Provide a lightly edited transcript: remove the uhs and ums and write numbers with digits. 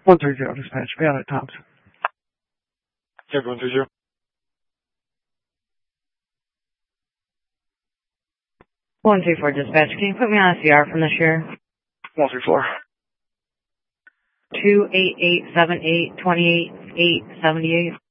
130 dispatch. Be out at Toms. Yeah, 130. 134 dispatch. Can you put me on a CR from the sheriff? 134. 28878 28 878.